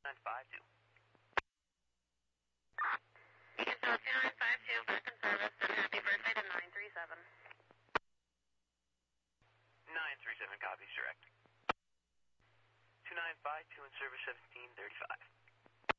2952. So 2952, back in service, and happy birthday to 937. 937 copies, direct. 2952 in service 1735.